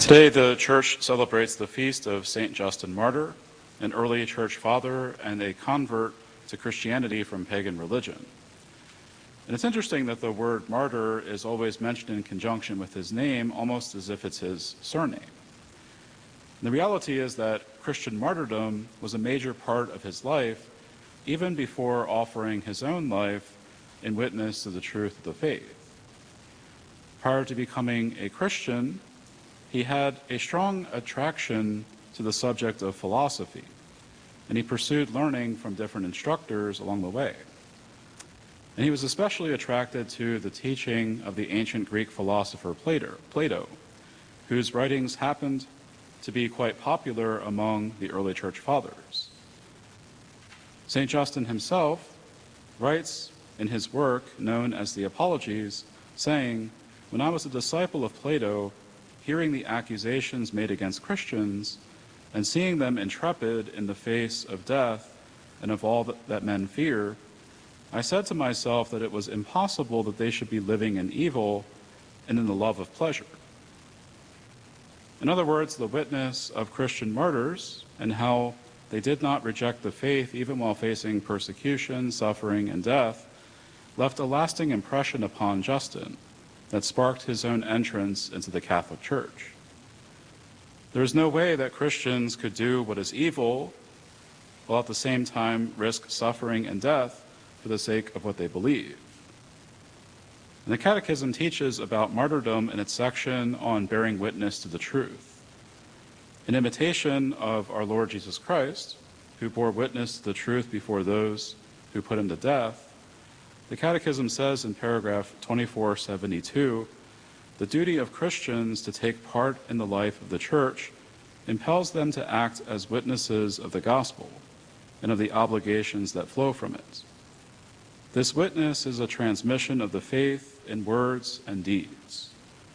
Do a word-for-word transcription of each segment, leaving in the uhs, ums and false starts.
Today the Church celebrates the feast of Saint Justin Martyr, an early church father and a convert to Christianity from pagan religion. And it's interesting that the word martyr is always mentioned in conjunction with his name, almost as if it's his surname. And the reality is that Christian martyrdom was a major part of his life, even before offering his own life in witness to the truth of the faith. Prior to becoming a Christian, he had a strong attraction to the subject of philosophy, and he pursued learning from different instructors along the way. And he was especially attracted to the teaching of the ancient Greek philosopher Plato, Plato, whose writings happened to be quite popular among the early church fathers. Saint Justin himself writes in his work known as the Apologies, saying, "When I was a disciple of Plato, hearing the accusations made against Christians and seeing them intrepid in the face of death and of all that, that men fear, I said to myself that it was impossible that they should be living in evil and in the love of pleasure." In other words, the witness of Christian martyrs and how they did not reject the faith even while facing persecution, suffering, and death left a lasting impression upon Justin that sparked his own entrance into the Catholic Church. There is no way that Christians could do what is evil while at the same time risk suffering and death for the sake of what they believe. And the Catechism teaches about martyrdom in its section on bearing witness to the truth. In imitation of our Lord Jesus Christ, who bore witness to the truth before those who put him to death, the Catechism says in paragraph twenty-four seventy-two, the duty of Christians to take part in the life of the Church impels them to act as witnesses of the gospel and of the obligations that flow from it. This witness is a transmission of the faith in words and deeds.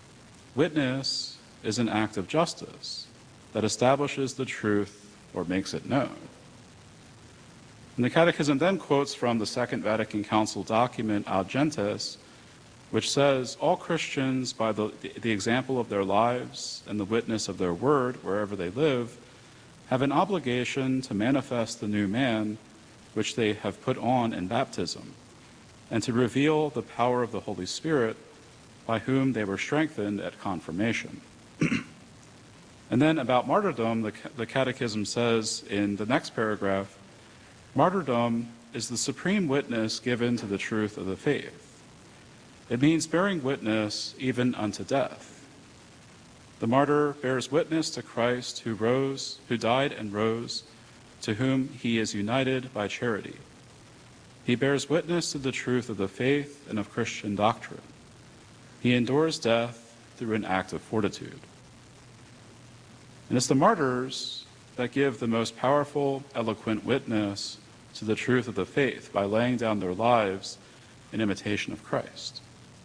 Witness is an act of justice that establishes the truth or makes it known. And the Catechism then quotes from the Second Vatican Council document Ad Gentes, which says, all Christians, by the, the example of their lives and the witness of their word wherever they live, have an obligation to manifest the new man which they have put on in baptism, and to reveal the power of the Holy Spirit by whom they were strengthened at confirmation. And then about martyrdom, the, the Catechism says in the next paragraph, martyrdom is the supreme witness given to the truth of the faith. It means bearing witness even unto death. The martyr bears witness to Christ who rose, who died and rose, to whom he is united by charity. He bears witness to the truth of the faith and of Christian doctrine. He endures death through an act of fortitude. And it's the martyrs that give the most powerful, eloquent witness to the truth of the faith by laying down their lives in imitation of Christ.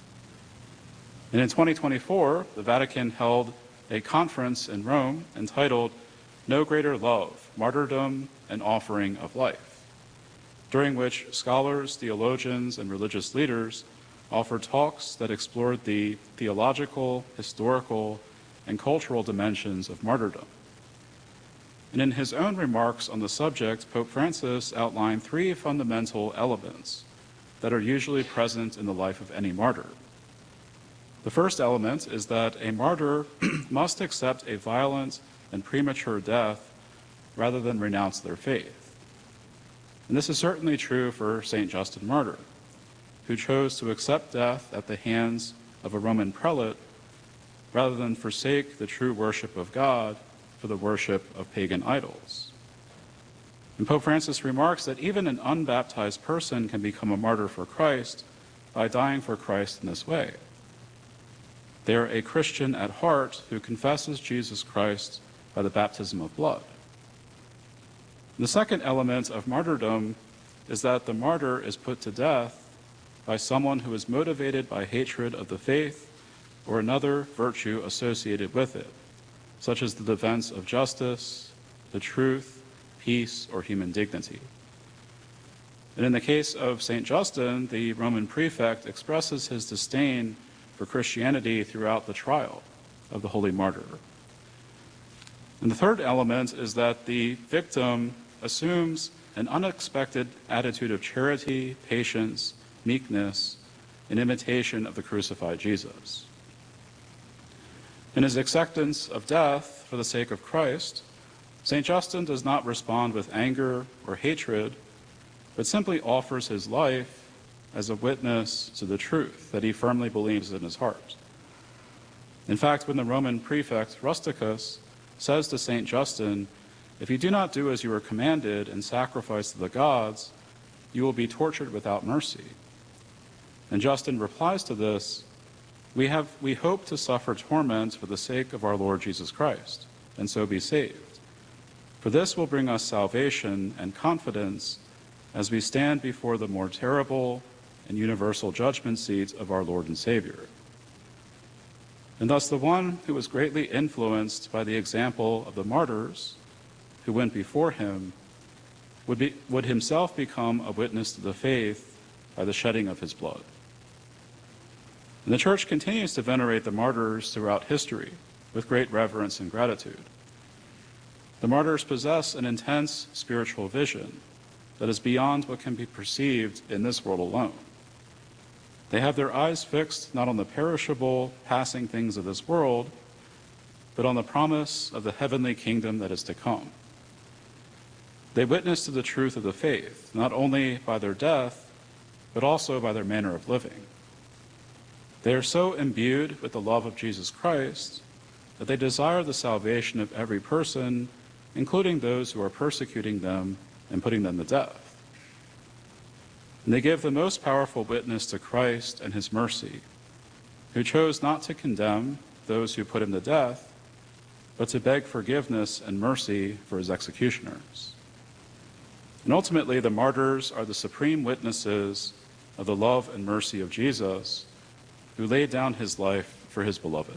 And in twenty twenty-four, the Vatican held a conference in Rome entitled No Greater Love, Martyrdom and Offering of Life, during which scholars, theologians, and religious leaders offered talks that explored the theological, historical, and cultural dimensions of martyrdom. And in his own remarks on the subject, Pope Francis outlined three fundamental elements that are usually present in the life of any martyr. The first element is that a martyr must accept a violent and premature death rather than renounce their faith. And this is certainly true for Saint Justin Martyr, who chose to accept death at the hands of a Roman prelate rather than forsake the true worship of God for the worship of pagan idols. And Pope Francis remarks that even an unbaptized person can become a martyr for Christ by dying for Christ in this way. They are a Christian at heart who confesses Jesus Christ by the baptism of blood. And the second element of martyrdom is that the martyr is put to death by someone who is motivated by hatred of the faith or another virtue associated with it, such as the defense of justice, the truth, peace, or human dignity. And in the case of Saint Justin, the Roman prefect expresses his disdain for Christianity throughout the trial of the holy martyr. And the third element is that the victim assumes an unexpected attitude of charity, patience, meekness, in imitation of the crucified Jesus. In his acceptance of death for the sake of Christ, Saint Justin does not respond with anger or hatred, but simply offers his life as a witness to the truth that he firmly believes in his heart. In fact, when the Roman prefect Rusticus says to Saint Justin, "If you do not do as you are commanded and sacrifice to the gods, you will be tortured without mercy." And Justin replies to this, we, have, we hope to suffer torment for the sake of our Lord Jesus Christ, and so be saved. For this will bring us salvation and confidence as we stand before the more terrible and universal judgment seat of our Lord and Savior. And thus the one who was greatly influenced by the example of the martyrs who went before him would, be, would himself become a witness to the faith by the shedding of his blood. And the Church continues to venerate the martyrs throughout history with great reverence and gratitude. The martyrs possess an intense spiritual vision that is beyond what can be perceived in this world alone. They have their eyes fixed not on the perishable, passing things of this world, but on the promise of the heavenly kingdom that is to come. They witness to the truth of the faith, not only by their death, but also by their manner of living. They are so imbued with the love of Jesus Christ that they desire the salvation of every person, including those who are persecuting them and putting them to death. And they give the most powerful witness to Christ and his mercy, who chose not to condemn those who put him to death, but to beg forgiveness and mercy for his executioners. And ultimately, the martyrs are the supreme witnesses of the love and mercy of Jesus, who laid down his life for his beloved.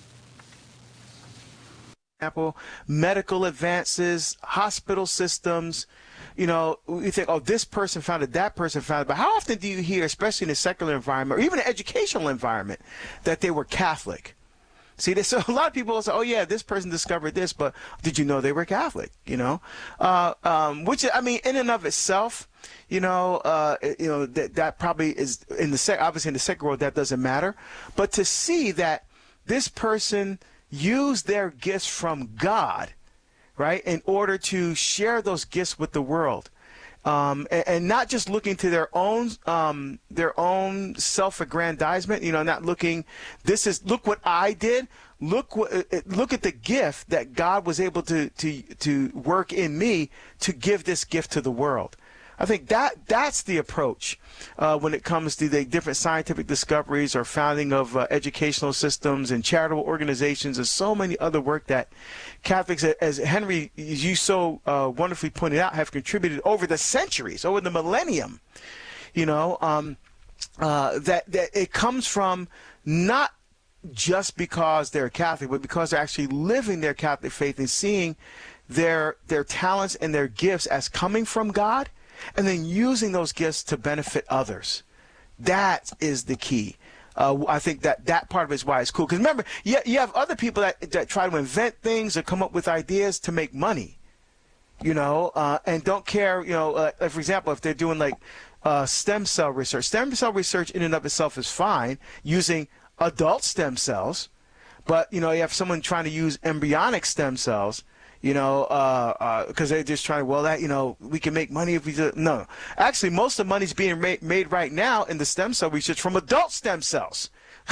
Example, medical advances, hospital systems, you know, you think, oh, this person founded, that person founded, but how often do you hear, especially in a secular environment or even an educational environment, that they were Catholic? See, so a lot of people will say, oh, yeah, this person discovered this, but did you know they were Catholic, you know? Uh, um, which, I mean, in and of itself, you know, uh, you know that, that probably is, in the sec obviously in the secular world, that doesn't matter. But to see that this person used their gifts from God, right, in order to share those gifts with the world. Um, and, and not just looking to their own um, their own self-aggrandizement, you know, not looking, this is, look what I did, look what, look at the gift that God was able to, to, to work in me to give this gift to the world. I think that that's the approach uh, when it comes to the different scientific discoveries or founding of uh, educational systems and charitable organizations and so many other work that Catholics, as Henry, as you so uh, wonderfully pointed out, have contributed over the centuries, over the millennium. You know, um, uh, that that it comes from not just because they're Catholic, but because they're actually living their Catholic faith and seeing their their talents and their gifts as coming from God, and then using those gifts to benefit others. That is the key. Uh, I think that that part of it is why it's cool. Because remember, you, you have other people that, that try to invent things or come up with ideas to make money, you know, uh, and don't care, you know, uh, like for example, if they're doing like uh, stem cell research. Stem cell research in and of itself is fine, using adult stem cells. But, you know, you have someone trying to use embryonic stem cells, you know, because uh, uh, they're just trying, well, that, you know, we can make money if we do. No. Actually, most of the money is being made, made right now in the stem cell research from adult stem cells.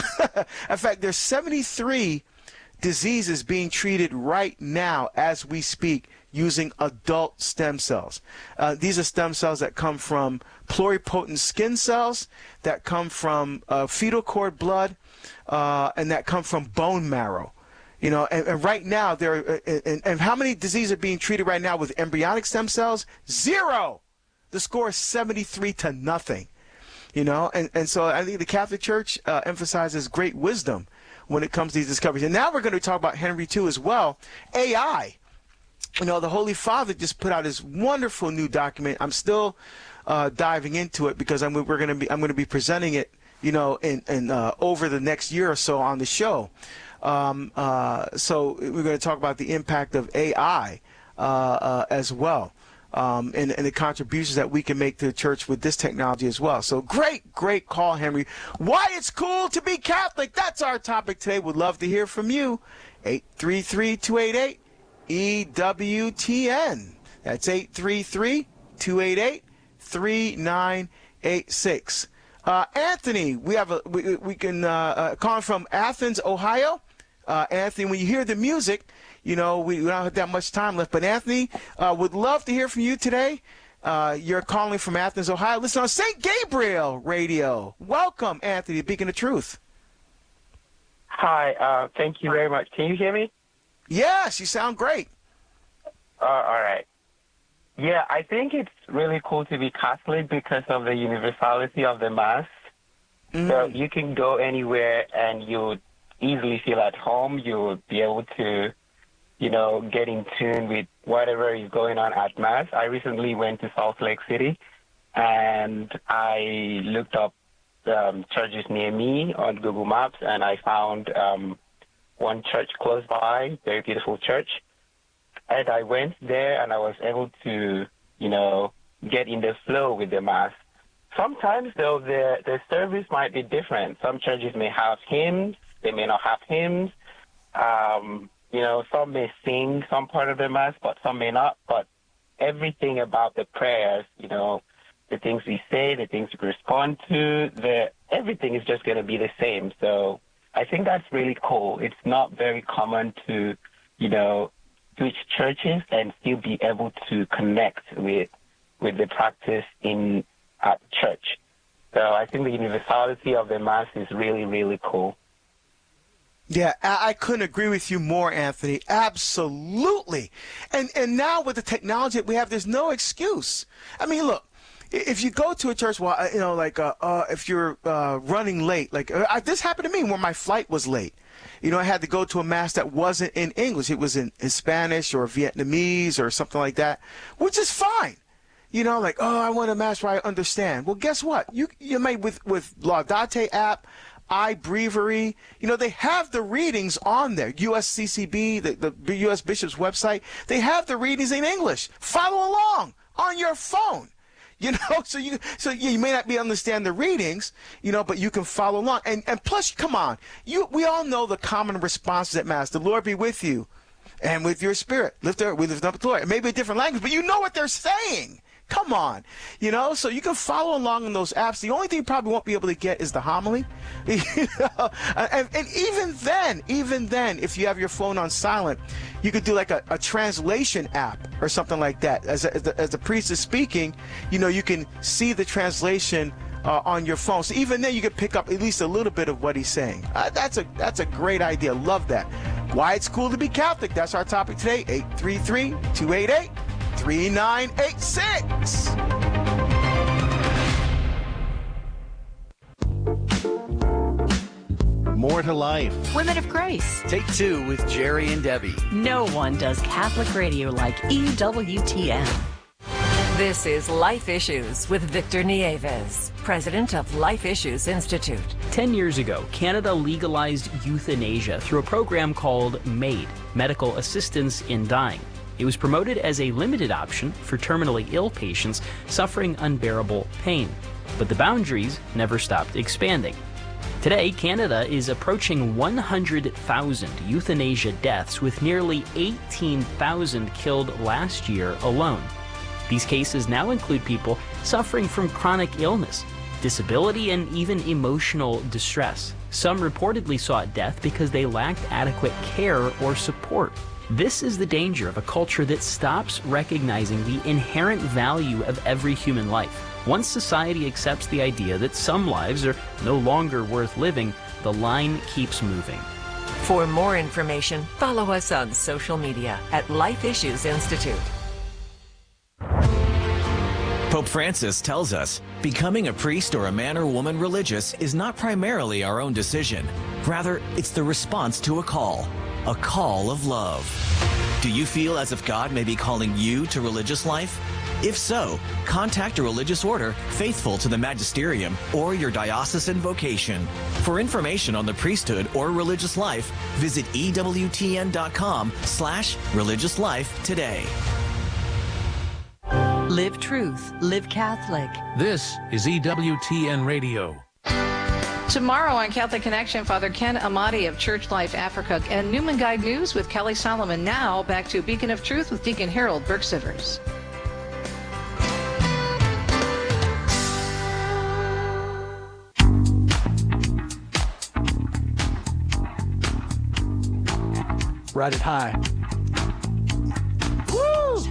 In fact, there's seventy-three diseases being treated right now as we speak using adult stem cells. Uh, these are stem cells that come from pluripotent skin cells, that come from uh, fetal cord blood, uh, and that come from bone marrow. You know, and, and right now, there, and, and how many diseases are being treated right now with embryonic stem cells? Zero. The score is seventy-three to nothing. You know, and, and so I think the Catholic Church uh, emphasizes great wisdom when it comes to these discoveries. And now we're going to talk about Henry the Second as well. A I. You know, the Holy Father just put out his wonderful new document. I'm still uh, diving into it because I'm we're going to be I'm going to be presenting it, you know, in, in uh, over the next year or so on the show. Um, uh, so we're going to talk about the impact of A I uh, uh, as well. Um, and, and the contributions that we can make to the church with this technology as well. So great, great call, Henry. Why it's cool to be Catholic. That's our topic today. Would love to hear from you. eight three three, two eight eight, E W T N. That's eight three three, two eight eight, three nine eight six. Uh, Anthony, we have a we, we can uh, uh, call from Athens, Ohio. Uh, Anthony, when you hear the music, you know, we, we don't have that much time left. But, Anthony, uh, would love to hear from you today. Uh, you're calling from Athens, Ohio. Listen on Saint Gabriel Radio. Welcome, Anthony, to Beacon of Truth. Hi. Uh, thank you very much. Can you hear me? Yes, you sound great. Uh, all right. Yeah, I think it's really cool to be Catholic because of the universality of the Mass. Mm-hmm. So you can go anywhere and you easily feel at home. You'll be able to, you know, get in tune with whatever is going on at Mass. I recently went to Salt Lake City, and I looked up um, churches near me on Google Maps, and I found um, one church close by, very beautiful church. And I went there, and I was able to, you know, get in the flow with the Mass. Sometimes, though, the, the service might be different. Some churches may have hymns. They may not have hymns. Um, you know, some may sing some part of the Mass, but some may not. But everything about the prayers, you know, the things we say, the things we respond to, the everything is just going to be the same. So I think that's really cool. It's not very common to, you know, switch churches and still be able to connect with with the practice in at church. So I think the universality of the Mass is really, really cool. Yeah, I couldn't agree with you more, Anthony. Absolutely. And and now with the technology that we have, there's no excuse. I mean, look, if you go to a church, well, you know, like uh, uh, if you're uh, running late, like uh, this happened to me where my flight was late. You know, I had to go to a Mass that wasn't in English. It was in, in Spanish or Vietnamese or something like that, which is fine. You know, like, oh, I want a Mass where I understand. Well, guess what? You you may, with, with Laudate app, iBreviary, you know, they have the readings on there. U S C C B, the, the U S Bishop's website, they have the readings in English. Follow along on your phone. You know, so you so you may not be understand the readings, you know, but you can follow along. And and plus, come on, you we all know the common responses at Mass. The Lord be with you, and with your spirit. Lift up, we lift up the Lord. It may be a different language, but you know what they're saying. Come on, you know, so you can follow along in those apps. The only thing you probably won't be able to get is the homily. You know? and, and even then, even then, if you have your phone on silent, you could do like a, a translation app or something like that. As, a, as, the, as the priest is speaking, you know, you can see the translation uh, on your phone. So even then, you can pick up at least a little bit of what he's saying. Uh, that's a that's a great idea. Love that. Why it's cool to be Catholic. That's our topic today. eight three three, two eight eight, three nine eight six. More to Life. Women of Grace. Take two with Jerry and Debbie. No one does Catholic radio like E W T N. This is Life Issues with Victor Nieves, president of Life Issues Institute. Ten years ago, Canada legalized euthanasia through a program called MAID, Medical Assistance in Dying. It was promoted as a limited option for terminally ill patients suffering unbearable pain. But the boundaries never stopped expanding. Today, Canada is approaching one hundred thousand euthanasia deaths, with nearly eighteen thousand killed last year alone. These cases now include people suffering from chronic illness, disability, and even emotional distress. Some reportedly sought death because they lacked adequate care or support. This is the danger of a culture that stops recognizing the inherent value of every human life. Once society accepts the idea that some lives are no longer worth living, the line keeps moving. For more information, follow us on social media at Life Issues Institute. Pope Francis tells us, becoming a priest or a man or woman religious is not primarily our own decision. Rather, it's the response to a call, a call of love. Do you feel as if God may be calling you to religious life? If so, contact a religious order faithful to the magisterium or your diocesan vocation. For information on the priesthood or religious life, visit E W T N dot com slash religious life today. Live truth, live Catholic. This is E W T N Radio. Tomorrow on Catholic Connection, Father Ken Amati of Church Life Africa and Newman Guide News with Kelly Solomon. Now back to Beacon of Truth with Deacon Harold Burke-Sivers. Ride it high. Woo!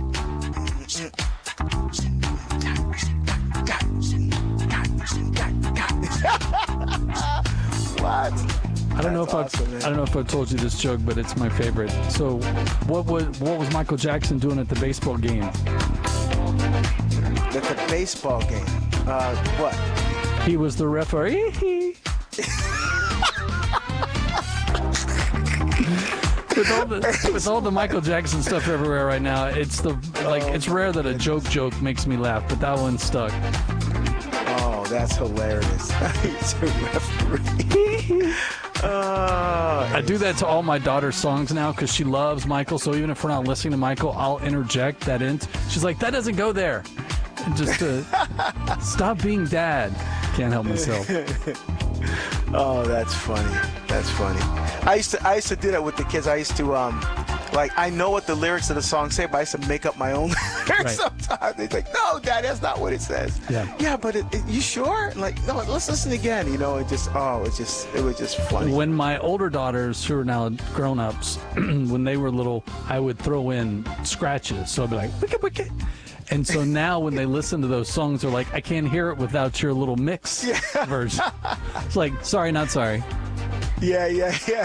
What? I don't know if awesome, I've man. I don't know if I told you this joke, but it's my favorite. So, what was what was Michael Jackson doing at the baseball game? At the baseball game. Uh, what? He was the referee. With all the with all the Michael Jackson stuff everywhere right now, it's the like it's rare that a joke joke makes me laugh, but that one stuck. Oh, that's hilarious. He's a referee. uh, I do that to all my daughter's songs now because she loves Michael. So even if we're not listening to Michael, I'll interject that in. She's like, that doesn't go there. And just uh, stop being dad. Can't help myself. Oh, that's funny. That's funny. I used to I used to do that with the kids. I used to um like I know what the lyrics of the song say, but I used to make up my own lyrics Right. sometimes. They're like, no, Dad, that's not what it says. Yeah. Yeah, but it, it, you sure? Like, no, let's listen again. You know, it just oh, it just it was just funny. When my older daughters, who are now grown-ups, when they were little, I would throw in scratches. So I'd be like, wicked, wicked. And so now when they listen to those songs, they're like, I can't hear it without your little mix Yeah. version. It's like, sorry, not sorry. Yeah, yeah, yeah.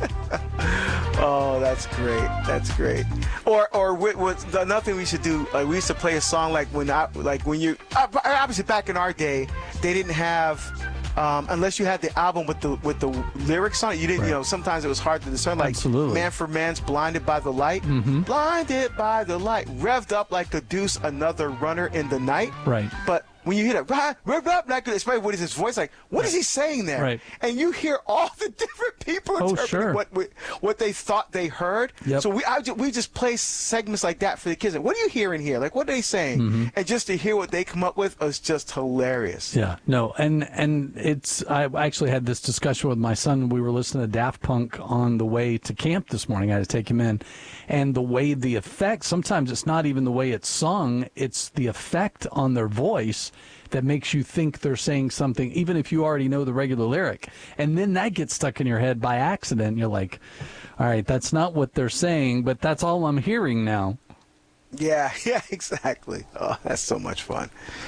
Oh, that's great. That's great. Or, or what, what, another thing we should do, like we used to play a song like when, I, like when you, obviously back in our day, they didn't have, um, unless you had the album with the with the lyrics on it, you didn't, Right. you know, sometimes it was hard to discern. Like Absolutely. Man for Man's Blinded by the Light. Mhm. Blinded by the light, revved up like a deuce, another runner in the night. Right. But when you hear that, rah, rev up, like, especially what is his voice like? What is he saying there? Right. And you hear all the different people Oh, interpreting sure. what what what they thought they heard. Yep. So we I, ju- we just play segments like that for the kids. Like, what are you hearing here? Like, what are they saying? Mm-hmm. And just to hear what they come up with is just hilarious. Yeah, no, and and it's I actually had this discussion with my son. We were listening to Daft Punk on the way to camp this morning. I had to take him in, and the way the effect. Sometimes it's not even the way it's sung; it's the effect on their voice that makes you think they're saying something, even if you already know the regular lyric. And then that gets stuck in your head by accident. You're like, all right, that's not what they're saying, but that's all I'm hearing now. Yeah, yeah, exactly. Oh, that's so much fun.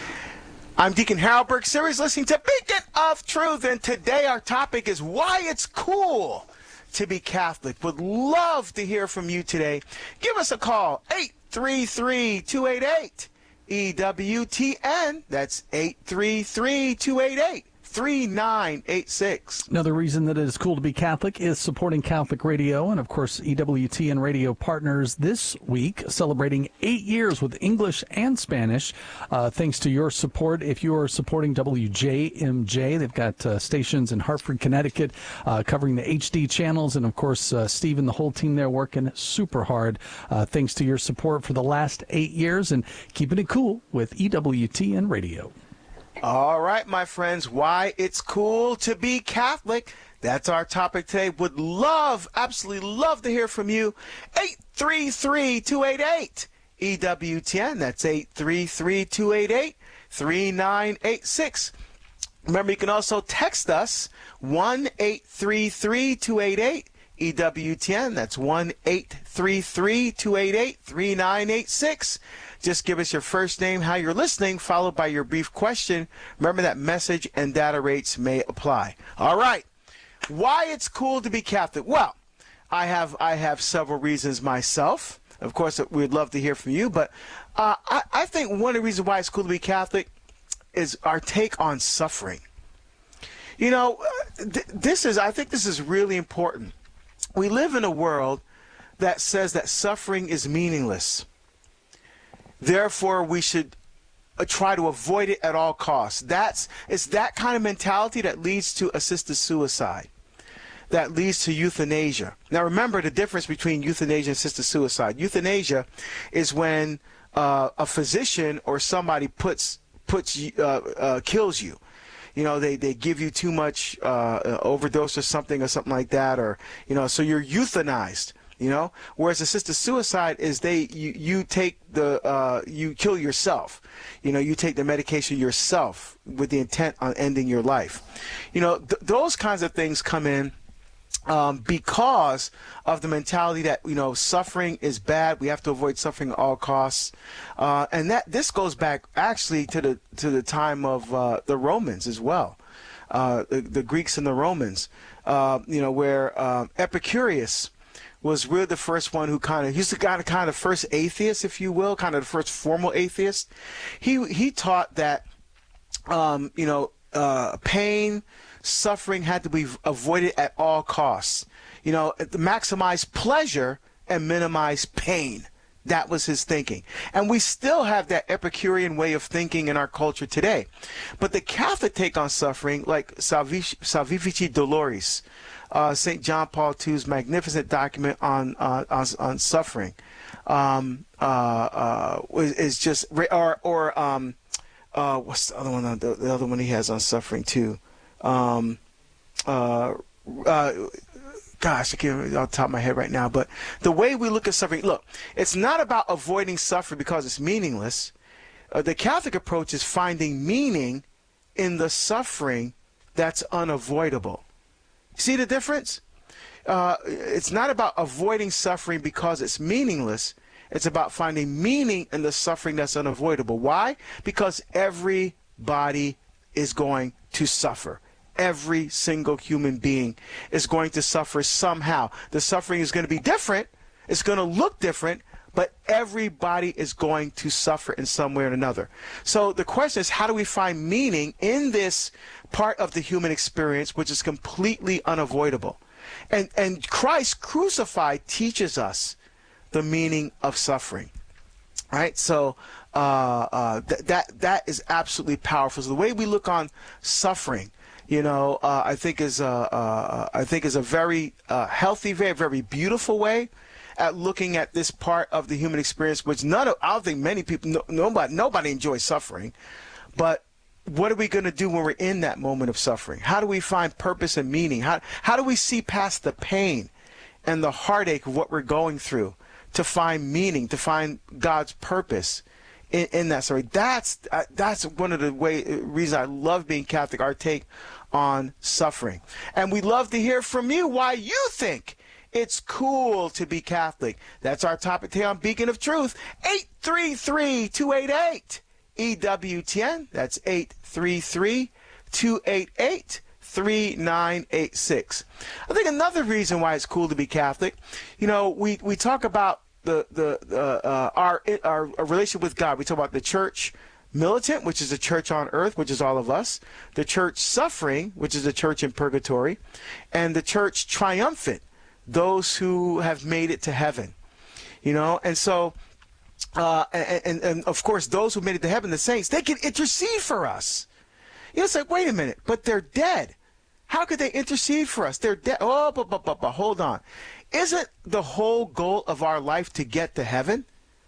I'm Deacon Harold Burke-Sivers, listening to Beacon of Truth, and today our topic is why it's cool to be Catholic. Would love to hear from you today. Give us a call, eight three three, two eight eight, E W T N. That's eight three three, two eight eight, three nine eight six. Another reason that it is cool to be Catholic is supporting Catholic Radio, and of course E W T N Radio partners this week celebrating eight years with English and Spanish. Uh, thanks to your support. If you are supporting W J M J, they've got uh, stations in Hartford, Connecticut, uh, covering the H D channels, and of course uh, Steve and the whole team there working super hard. Uh, thanks to your support for the last eight years and keeping it cool with E W T N Radio. All right, my friends, why it's cool to be Catholic. That's our topic today. Would love, absolutely love to hear from you. eight three three, two eight eight, E W T N. That's eight three three, two eight eight, three nine eight six. Remember, you can also text us, one eight three three, two eight eight, E W T N. That's one eight three three, two eight eight, three nine eight six. Just give us your first name, how you're listening, followed by your brief question. Remember that message and data rates may apply. All right. Why it's cool to be Catholic? Well, I have I have several reasons myself. Of course, we'd love to hear from you. But uh, I, I think one of the reasons why it's cool to be Catholic is our take on suffering. You know, th- this is I think this is really important. We live in a world that says that suffering is meaningless. Therefore, we should uh, try to avoid it at all costs. That's it's that kind of mentality that leads to assisted suicide, that leads to euthanasia. Now, remember the difference between euthanasia and assisted suicide. Euthanasia is when uh, a physician or somebody puts puts uh, uh, kills you. You know, they, they give you too much uh, overdose or something or something like that, or, you know, so you're euthanized. You know, whereas assisted suicide is they you, you take the uh, you kill yourself. You know, you take the medication yourself with the intent on ending your life. You know, th- those kinds of things come in um, because of the mentality that, you know, suffering is bad. We have to avoid suffering at all costs, uh, and that this goes back actually to the to the time of uh, the Romans as well, uh, the, the Greeks and the Romans. Uh, you know, where uh, Epicurus was really the first one who kind of, he's the kind of, kind of first atheist, if you will, kind of the first formal atheist. He he taught that, um, you know, uh, pain, suffering had to be avoided at all costs. You know, maximize pleasure and minimize pain. That was his thinking. And we still have that Epicurean way of thinking in our culture today. But the Catholic take on suffering, like Salvifici, Salvifici Doloris, Uh, Saint John Paul the Second's magnificent document on uh, on, on suffering, um, uh, uh, is, is just or or um, uh, what's the other one? The, the other one he has on suffering too. Um, uh, uh, gosh, I can't remember off the top of my head right now. But the way we look at suffering, look, it's not about avoiding suffering because it's meaningless. Uh, the Catholic approach is finding meaning in the suffering that's unavoidable. See the difference? Uh, it's not about avoiding suffering because it's meaningless. It's about finding meaning in the suffering that's unavoidable. Why? Because everybody is going to suffer. Every single human being is going to suffer somehow. The suffering is going to be different. It's going to look different, but everybody is going to suffer in some way or another. So the question is, how do we find meaning in this part of the human experience, which is completely unavoidable? And and Christ crucified teaches us the meaning of suffering. Right? So uh, uh, th- that that is absolutely powerful. So the way we look on suffering, you know, uh, I think is a, uh, I think is a very uh, healthy, very very beautiful way at looking at this part of the human experience, which none of, I don't think many people, no, nobody, nobody enjoys suffering. But what are we going to do when we're in that moment of suffering? How do we find purpose and meaning? How how do we see past the pain and the heartache of what we're going through to find meaning, to find God's purpose in, in that story? That's uh, that's one of the way reasons I love being Catholic, our take on suffering. And we'd love to hear from you why you think it's cool to be Catholic. That's our topic today on Beacon of Truth. eight three three, two eight eight, E W T N. That's eight three three, two eight eight, three nine eight six. I think another reason why it's cool to be Catholic, you know, we, we talk about the the uh, uh, our, our our relationship with God. We talk about the church militant, which is the church on earth, which is all of us, the church suffering, which is the church in purgatory, and the church triumphant, those who have made it to heaven. You know, and so uh, and, and and of course those who made it to heaven, the saints, they can intercede for us. You know, it's like, wait a minute, but they're dead. How could they intercede for us? They're dead. Oh, but, but, but, but hold on. Isn't the whole goal of our life to get to heaven?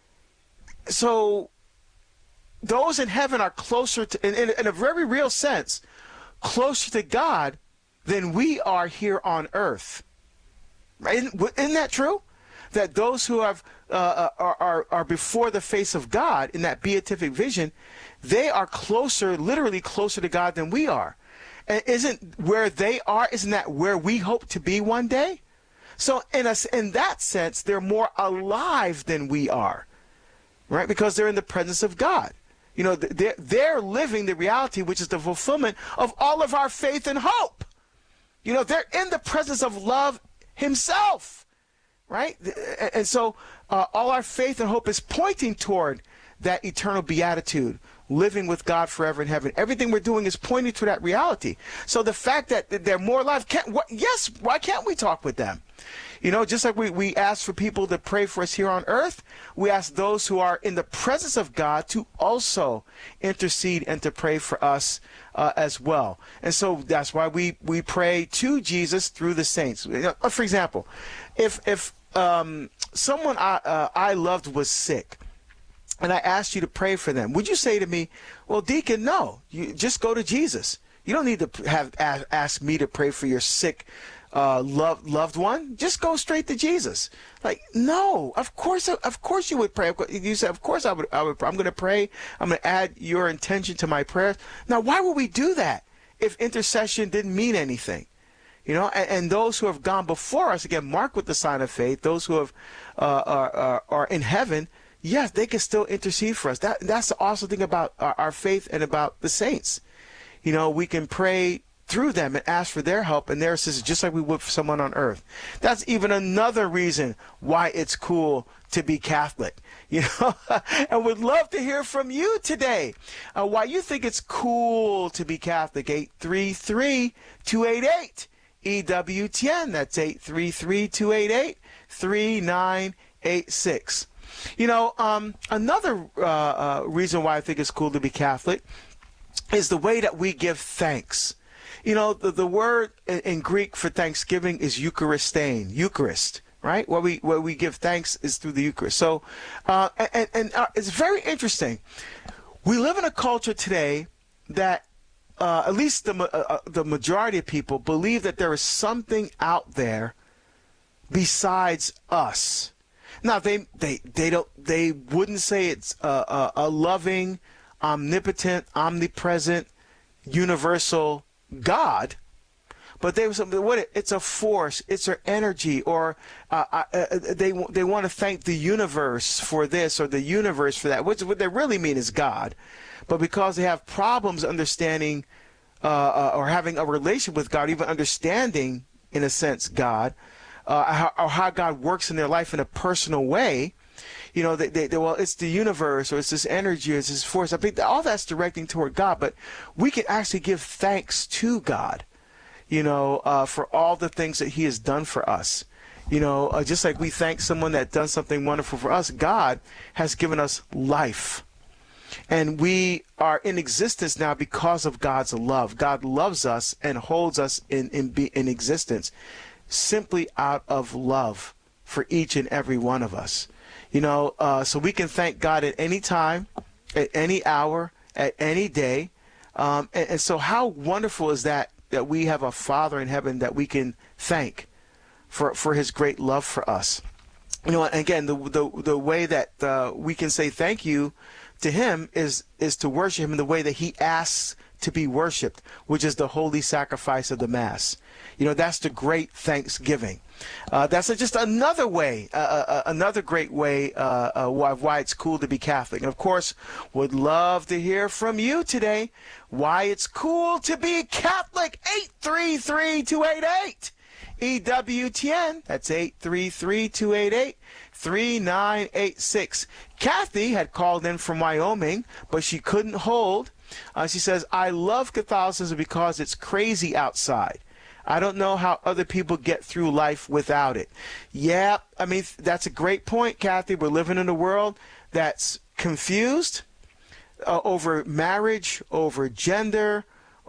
So those in heaven are closer to, in, in, in a very real sense, closer to God than we are here on earth. Isn't, isn't that true? That those who have uh, are, are are before the face of God in that beatific vision, they are closer, literally closer to God than we are. And isn't where they are, isn't that where we hope to be one day? So in a, in that sense, they're more alive than we are, right? Because they're in the presence of God. You know, they're, they're living the reality, which is the fulfillment of all of our faith and hope. You know, they're in the presence of love himself, right? And so uh, all our faith and hope is pointing toward that eternal beatitude, living with God forever in heaven. Everything we're doing is pointing to that reality. So the fact that they're more alive, can't, what, yes, why can't we talk with them? You know, just like we, we ask for people to pray for us here on earth, we ask those who are in the presence of God to also intercede and to pray for us uh, as well. And so that's why we, we pray to Jesus through the saints. You know, for example, if if um, someone I, uh, I loved was sick, and I asked you to pray for them, would you say to me, well, Deacon, no, you just go to Jesus. You don't need to have ask, ask me to pray for your sick uh, loved loved one. Just go straight to Jesus. Like, no, of course, of course you would pray. You said, of course I would. I would. I'm going to pray. I'm going to add your intention to my prayers. Now, why would we do that if intercession didn't mean anything? You know, and, and those who have gone before us, again, marked with the sign of faith, those who have uh, are, are are in heaven. Yes, they can still intercede for us. That that's the awesome thing about our, our faith and about the saints. You know, we can pray through them and ask for their help and their assistance, just like we would for someone on earth. That's even another reason why it's cool to be Catholic. You know, I would love to hear from you today. Uh, why you think it's cool to be Catholic? eight three three, two eight eight, E W T N. That's eight three three, two eight eight, three nine eight six. You know, um, another uh, uh, reason why I think it's cool to be Catholic is the way that we give thanks. You know, the, the word in, in Greek for Thanksgiving is Eucharistein, Eucharist, right? Where we where we give thanks is through the Eucharist. So, uh, and, and uh, it's very interesting. We live in a culture today that, uh, at least the uh, the majority of people believe that there is something out there besides us. Now, they they they don't they wouldn't say it's a, a, a loving, omnipotent, omnipresent, universal God, but they what it, it's a force, it's an energy, or uh, uh, they they want to thank the universe for this or the universe for that. Which what they really mean is God, but because they have problems understanding uh, uh, or having a relationship with God, even understanding in a sense God. Uh, how, or how God works in their life in a personal way, you know, they, they, they, well, it's the universe or it's this energy or it's this force. I think all that's directing toward God, but we can actually give thanks to God, you know, uh, for all the things that He has done for us. You know, uh, just like we thank someone that done something wonderful for us, God has given us life. And we are in existence now because of God's love. God loves us and holds us in, in, be, in existence simply out of love for each and every one of us. You know, uh, so we can thank God at any time, at any hour, at any day. Um, and, and so how wonderful is that, that we have a Father in heaven that we can thank for, for His great love for us. You know, and again, the, the, the way that uh, we can say thank you to Him is, is to worship Him in the way that He asks to be worshipped, which is the holy sacrifice of the Mass. You know, that's the great thanksgiving. Uh, that's a, just another way, uh, uh, another great way uh, uh, why, why it's cool to be Catholic. And, of course, would love to hear from you today why it's cool to be Catholic. eight three three, two eight eight, E W T N. That's eight three three, two eight eight, three nine eight six. Kathy had called in from Wyoming, but she couldn't hold. Uh, she says, I love Catholicism because it's crazy outside. I don't know how other people get through life without it. Yeah, I mean, that's a great point, Kathy. We're living in a world that's confused uh, over marriage, over gender,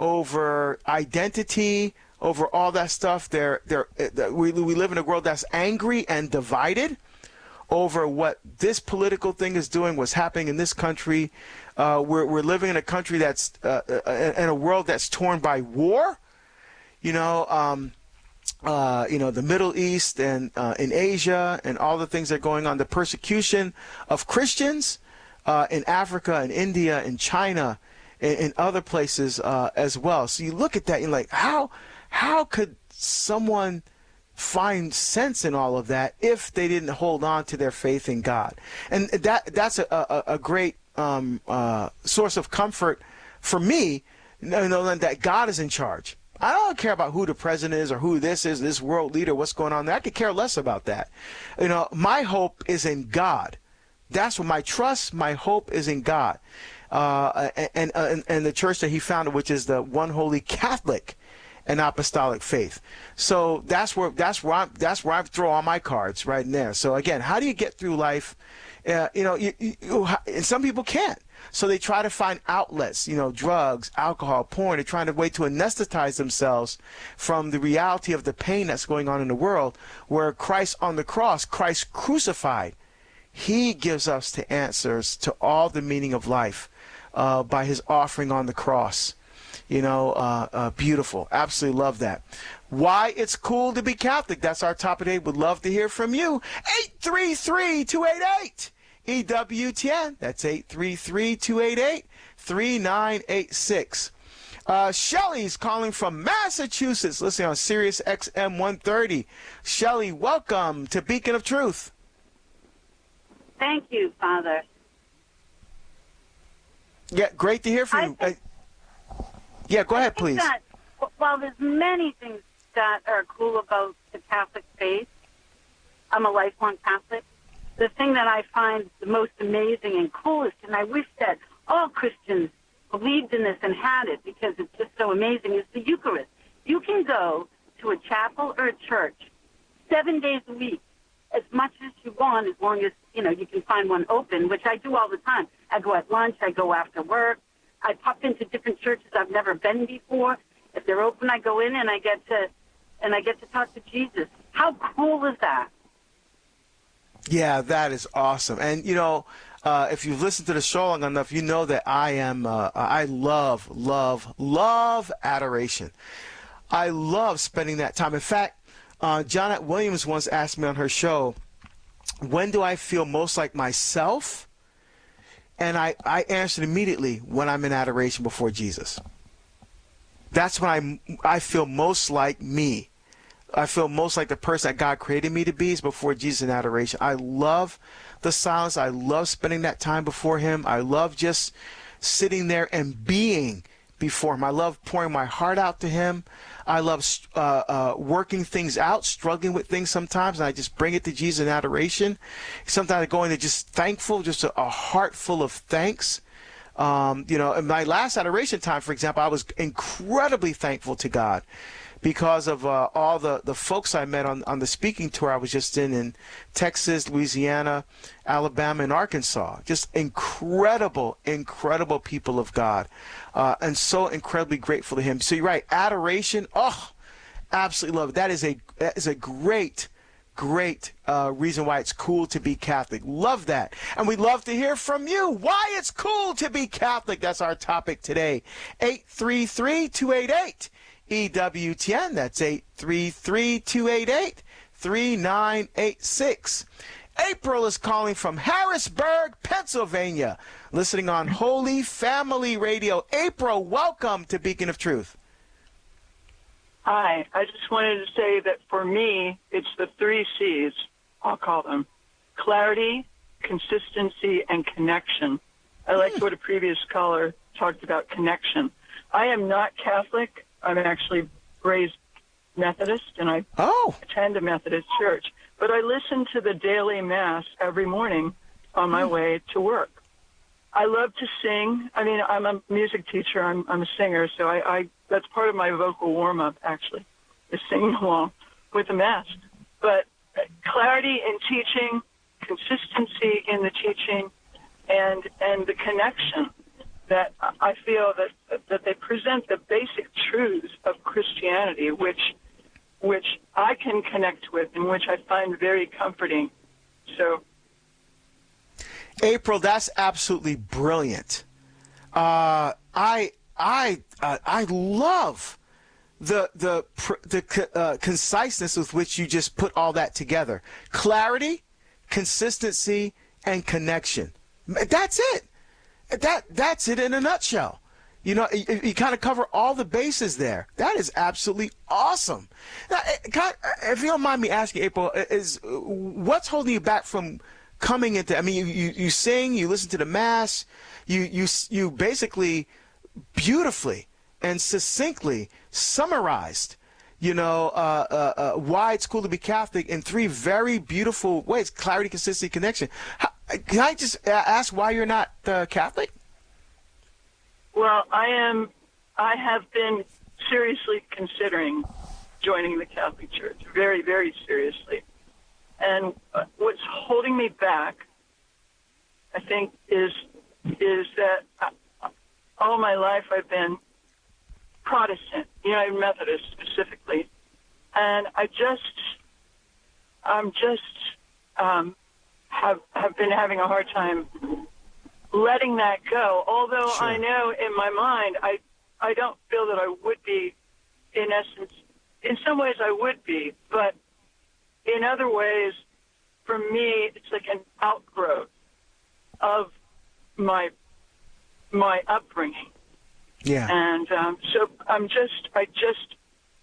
over identity, over all that stuff. They're, they're, uh, we, we live in a world that's angry and divided over what this political thing is doing, what's happening in this country. Uh, we're, we're living in a country that's, uh, in a world that's torn by war. You know, um, uh, you know, the Middle East and uh, in Asia and all the things that are going on, the persecution of Christians uh, in Africa and India and China and, and other places uh, as well. So you look at that and you're like, how, how could someone find sense in all of that if they didn't hold on to their faith in God? And that that's a, a, a great um, uh, source of comfort for me, knowing that God is in charge. I don't care about who the president is or who this is, this world leader, what's going on there. I could care less about that. You know, my hope is in God. That's what my trust, my hope is in God. uh, and, and and the church that he founded, which is the One Holy Catholic and Apostolic Faith. So that's where that's where I, that's where I throw all my cards right in there. So again, how do you get through life? Uh, you know, you, you, and some people can't. So they try to find outlets, you know, drugs, alcohol, porn. They're trying to way to anesthetize themselves from the reality of the pain that's going on in the world, where Christ on the cross, Christ crucified, he gives us the answers to all the meaning of life uh, by his offering on the cross. You know, uh, uh, beautiful. Absolutely love that. Why it's cool to be Catholic. That's our topic today. Would love to hear from you. eight three three, two eight eight, E W T N. That's eight three three, two eight eight, three nine eight six. Uh, Shelly's calling from Massachusetts, listening on Sirius X M one thirty. Shelly, welcome to Beacon of Truth. Thank you, Father. Yeah, great to hear from I you. Uh, yeah, go ahead, please. That, well, there's many things that are cool about the Catholic faith. I'm a lifelong Catholic. The thing that I find the most amazing and coolest, and I wish that all Christians believed in this and had it because it's just so amazing, is the Eucharist. You can go to a chapel or a church seven days a week, as much as you want, as long as, you know, you can find one open, which I do all the time. I go at lunch, I go after work, I pop into different churches I've never been before. If they're open, I go in and I get to, and I get to talk to Jesus. How cool is that? Yeah, that is awesome. And, you know, uh, if you've listened to the show long enough, you know that I am, uh, I love, love, love adoration. I love spending that time. In fact, uh, Janet Williams once asked me on her show, when do I feel most like myself? And I, I answered immediately, when I'm in adoration before Jesus. That's when I, I feel most like me. I feel most like the person that God created me to be is before Jesus in adoration. I love the silence. I love spending that time before him. I love just sitting there and being before him. I love pouring my heart out to him. I love uh, uh, working things out, struggling with things sometimes, and I just bring it to Jesus in adoration. Sometimes I go into just thankful, just a, a heart full of thanks. Um, you know, in my last adoration time, for example, I was incredibly thankful to God because of uh, all the, the folks I met on, on the speaking tour I was just in, in Texas, Louisiana, Alabama, and Arkansas. Just incredible, incredible people of God. Uh, and so incredibly grateful to him. So you're right, adoration, oh, absolutely love it. That is a, that is a great, great uh, reason why it's cool to be Catholic. Love that. And we'd love to hear from you. Why it's cool to be Catholic. That's our topic today. eight three three, two eight eight, E W T N. That's eight three three, two eight eight, three nine eight six. April is calling from Harrisburg, Pennsylvania, listening on Holy Family Radio. April, welcome to Beacon of Truth. Hi. I just wanted to say that for me, it's the three C's, I'll call them. Clarity, consistency, and connection. I liked what a previous caller talked about, connection. I am not Catholic. I'm actually raised Methodist, and I oh. attend a Methodist church. But I listen to the daily Mass every morning on my way to work. I love to sing. I mean, I'm a music teacher. I'm, I'm a singer, so I, I that's part of my vocal warm-up, actually, is singing along with the Mass. But clarity in teaching, consistency in the teaching, and and the connection that I feel that that they present the basic truths of Christianity, which which I can connect with and which I find very comforting. So, April, that's absolutely brilliant. Uh, I I uh, I love the the the uh, conciseness with which you just put all that together. Clarity, consistency, and connection. That's it. That that's it in a nutshell. You know, you, you kind of cover all the bases there. That is absolutely awesome. Now, God, if you don't mind me asking, April, is what's holding you back from coming into? I mean, you, you, you sing, you listen to the Mass, you you you basically beautifully and succinctly summarized, you know, uh, uh, uh, why it's cool to be Catholic in three very beautiful ways: clarity, consistency, connection. How, can I just ask why you're not uh, Catholic? Well, I am. I have been seriously considering joining the Catholic Church, very, very seriously. And uh, what's holding me back, I think, is is that uh, all my life I've been Protestant, United Methodist specifically, and I just, I'm just um, have have been having a hard time letting that go. Although Sure. I know in my mind, I I don't feel that I would be, in essence, in some ways I would be, but in other ways, for me, it's like an outgrowth of my my upbringing. Yeah. And um, so I'm just, I just,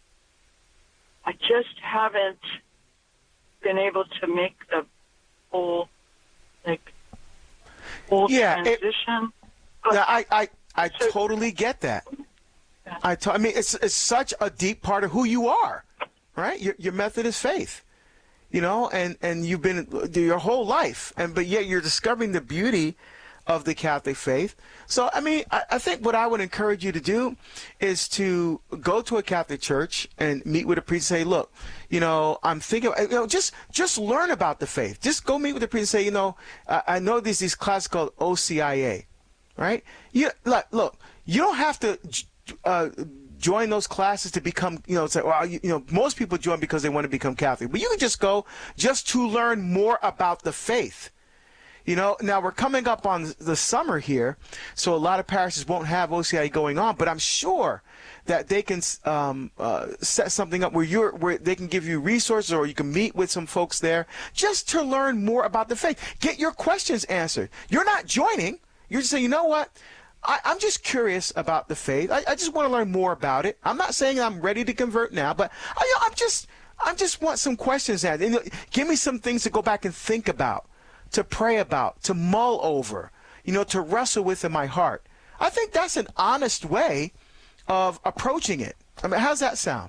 I just haven't been able to make the whole, like, whole Yeah, it- transition. Yeah, I, I, I totally get that. I, t- I mean, it's it's such a deep part of who you are, right? Your, your Methodist faith, you know, and, and you've been your whole life, and but yet you're discovering the beauty of the Catholic faith. So, I mean, I, I think what I would encourage you to do is to go to a Catholic church and meet with a priest and say, look, you know, I'm thinking, you know, just just learn about the faith. Just go meet with the priest and say, you know, I, I know there's these classes called O C I A, right? You, look, look, you don't have to uh, join those classes to become, you know, say, well, you, you know, most people join because they want to become Catholic. But you can just go just to learn more about the faith. You know, now we're coming up on the summer here, so a lot of parishes won't have O C I A going on, but I'm sure that they can um, uh, set something up where you're where they can give you resources, or you can meet with some folks there just to learn more about the faith. Get your questions answered. You're not joining. You're just saying, you know what? I, I'm just curious about the faith. I, I just want to learn more about it. I'm not saying I'm ready to convert now, but I, you know, I'm just I just want some questions answered. You know, give me some things to go back and think about, to pray about, to mull over, you know, to wrestle with in my heart. I think that's an honest way of approaching it. I mean, how's that sound?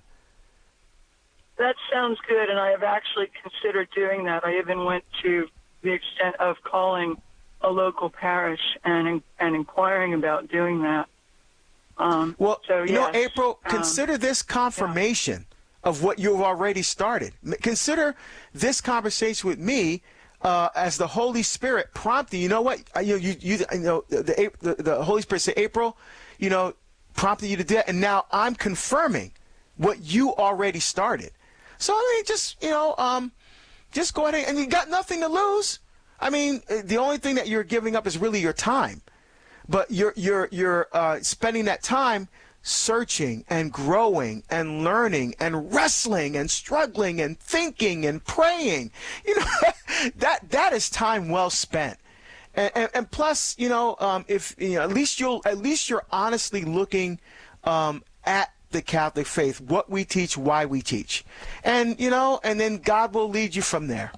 That sounds good, and I have actually considered doing that. I even went to the extent of calling a local parish and and inquiring about doing that. Um, well, so, you know, yes, April, um, consider this confirmation yeah. of what you've already started. Consider this conversation with me uh, as the Holy Spirit prompting. You know what? You you, you, you know the, the the Holy Spirit said, April, you know, prompted you to do that, and now I'm confirming what you already started. So I mean, just you know, um, just go ahead and you got nothing to lose. I mean, the only thing that you're giving up is really your time, but you're you're you're uh, spending that time searching and growing and learning and wrestling and struggling and thinking and praying. You know, that that is time well spent. And, and, and plus, you know, um, if you know, at least you'll at least you're honestly looking um, at the Catholic faith, what we teach, why we teach, and you know, and then God will lead you from there.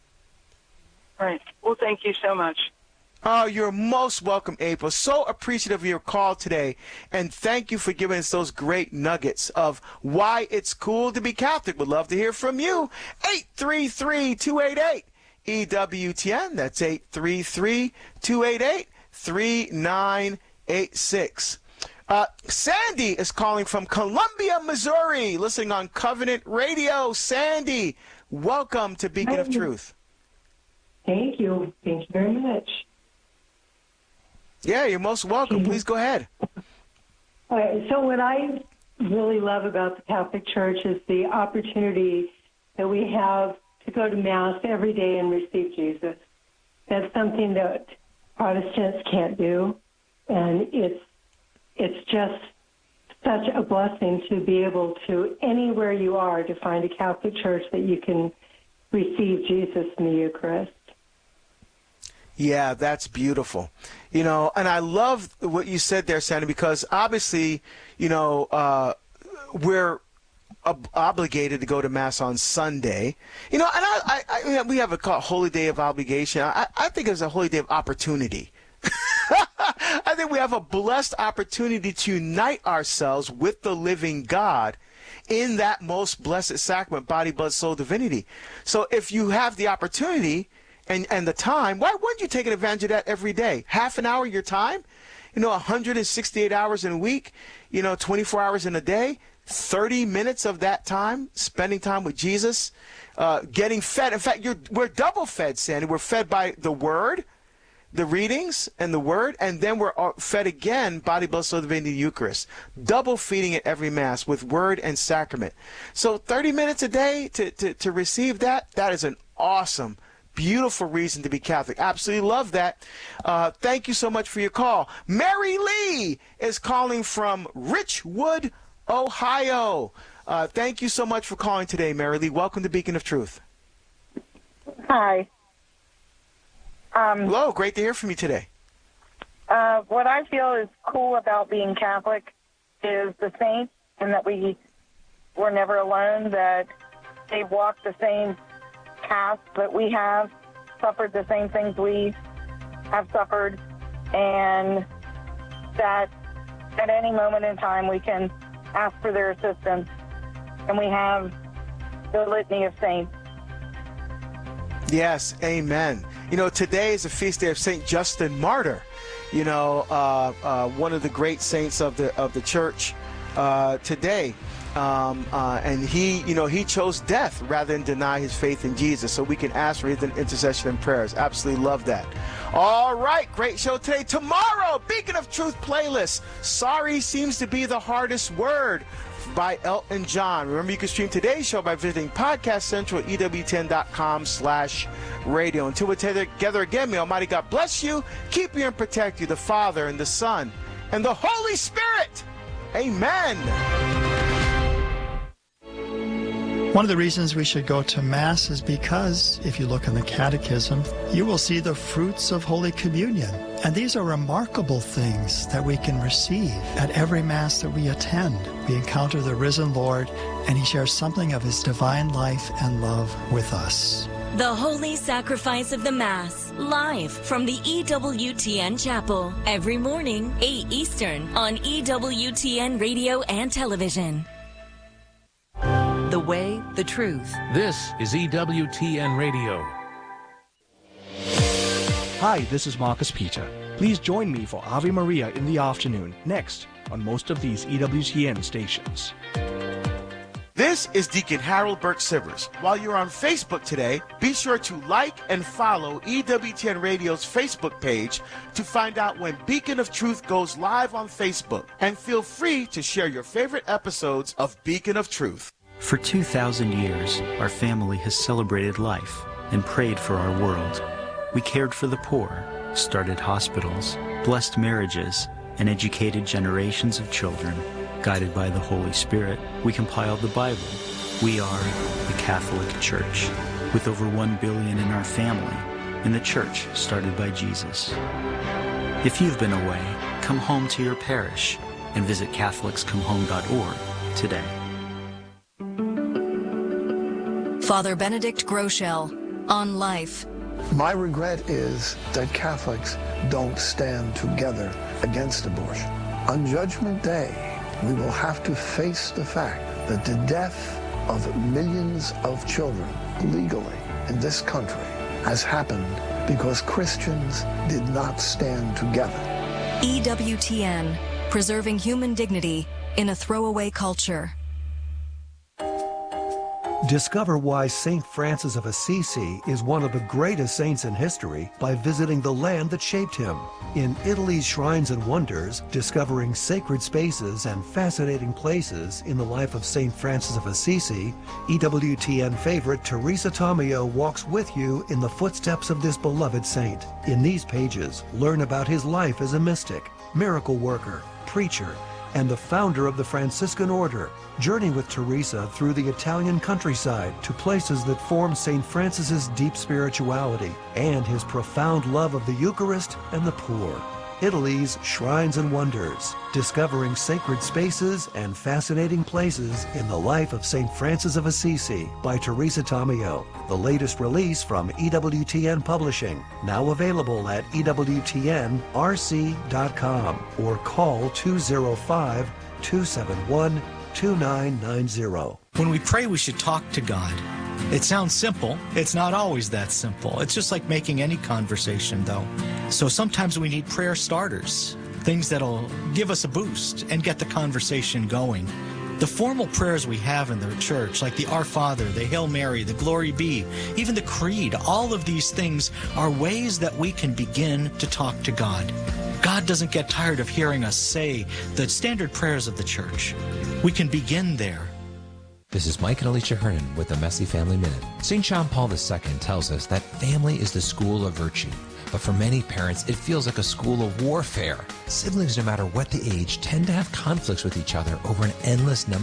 Right. Well, thank you so much. Oh, you're most welcome, April. So appreciative of your call today, and thank you for giving us those great nuggets of why it's cool to be Catholic. Would love to hear from you. eight three three, two eight eight, E W T N. That's eight three three, two eight eight, three nine eight six. Uh, Sandy is calling from Columbia, Missouri, listening on Covenant Radio. Sandy, welcome to Beacon of Truth. Thank you. Thank you very much. Yeah, you're most welcome. Please go ahead. All right, so what I really love about the Catholic Church is the opportunity that we have to go to Mass every day and receive Jesus. That's something that Protestants can't do, and it's it's just such a blessing to be able to, anywhere you are, to find a Catholic Church that you can receive Jesus in the Eucharist. Yeah, that's beautiful. You know, and I love what you said there, Sandy, because obviously, you know, uh, we're ob- obligated to go to Mass on Sunday. You know, and I, I, I we have a called Holy Day of Obligation. I, I think it's a Holy Day of Opportunity. I think we have a blessed opportunity to unite ourselves with the living God in that most blessed sacrament, body, blood, soul, divinity. So if you have the opportunity and, and the time, why wouldn't you take advantage of that every day? Half an hour of your time? you know, one hundred sixty-eight hours in a week, you know, twenty-four hours in a day, thirty minutes of that time, spending time with Jesus, uh, getting fed. In fact, you're, we're double fed, Sandy. We're fed by the Word, the readings and the Word, and then we're fed again, body, blood, soul, divinity, the Eucharist. Double feeding at every Mass with Word and Sacrament. So thirty minutes a day to, to, to receive that, that is an awesome, beautiful reason to be Catholic. Absolutely love that. Uh, thank you so much for your call. Mary Lee is calling from Richwood, Ohio. Uh, thank you so much for calling today, Mary Lee. Welcome to Beacon of Truth. Hi. Um, Hello, great to hear from you today. Uh, what I feel is cool about being Catholic is the saints, and that we were never alone, that they walked the same path that we have, suffered the same things we have suffered, and that at any moment in time we can ask for their assistance, and we have the litany of saints. Yes, amen. You know, today is a feast day of Saint Justin Martyr. You know, uh, uh, one of the great saints of the of the church uh, today. Um, uh, and he, you know, he chose death rather than deny his faith in Jesus. So we can ask for his intercession and prayers. Absolutely love that. All right, great show today. Tomorrow, Beacon of Truth playlist. Sorry seems to be the hardest word by Elton John. Remember, you can stream today's show by visiting Podcast Central at E W T N dot com slash radio. Until we're together again, may Almighty God bless you, keep you and protect you, the Father and the Son and the Holy Spirit. Amen. One of the reasons we should go to Mass is because, if you look in the Catechism, you will see the fruits of Holy Communion. And these are remarkable things that we can receive at every Mass that we attend. We encounter the risen Lord, and he shares something of his divine life and love with us. The Holy Sacrifice of the Mass, live from the E W T N Chapel, every morning, eight Eastern, on E W T N Radio and Television. The way, the truth. This is E W T N Radio. Hi, this is Marcus Peter. Please join me for Ave Maria in the afternoon, next on most of these E W T N stations. This is Deacon Harold Burke-Sivers. While you're on Facebook today, be sure to like and follow E W T N Radio's Facebook page to find out when Beacon of Truth goes live on Facebook. And feel free to share your favorite episodes of Beacon of Truth. For two thousand years, our family has celebrated life and prayed for our world. We cared for the poor, started hospitals, blessed marriages, and educated generations of children. Guided by the Holy Spirit, we compiled the Bible. We are the Catholic Church, with over one billion in our family, and the church started by Jesus. If you've been away, come home to your parish and visit Catholics Come Home dot org today. Father Benedict Groeschel, on life. My regret is that Catholics don't stand together against abortion. On Judgment Day, we will have to face the fact that the death of millions of children legally in this country has happened because Christians did not stand together. E W T N, preserving human dignity in a throwaway culture. Discover why Saint Francis of Assisi is one of the greatest saints in history by visiting the land that shaped him. In Italy's Shrines and Wonders, discovering sacred spaces and fascinating places in the life of Saint Francis of Assisi, E W T N favorite Teresa Tomeo walks with you in the footsteps of this beloved saint. In these pages, learn about his life as a mystic, miracle worker, preacher, and the founder of the Franciscan Order. Journey with Teresa through the Italian countryside to places that form Saint Francis's deep spirituality and his profound love of the Eucharist and the poor. Italy's Shrines and Wonders, discovering sacred spaces and fascinating places in the life of Saint Francis of Assisi by Teresa Tomeo. The latest release from E W T N Publishing, now available at E W T N R C dot com or call two oh five, two seven one, two nine nine zero. When we pray, we should talk to God. It sounds simple. It's not always that simple. It's just like making any conversation, though. So sometimes we need prayer starters. things that'll give us a boost and get the conversation going. The formal prayers we have in the church, like the Our Father, the Hail Mary, the Glory Be, even the Creed, all of these things are ways that we can begin to talk to God. God doesn't get tired of hearing us say the standard prayers of the church. We can begin there. This is Mike and Alicia Hernan with the Messy Family Minute. Saint John Paul the Second tells us that family is the school of virtue. But for many parents, it feels like a school of warfare. Siblings, no matter what the age, tend to have conflicts with each other over an endless number